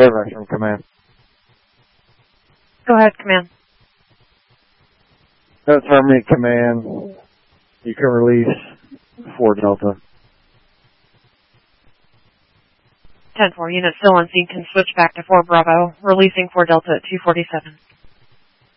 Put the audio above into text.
Service from Command. Go ahead, Command. That's Army Command. You can release 4 Delta. 10-4, unit still on scene, can switch back to 4 Bravo, releasing 4 Delta at 2:47.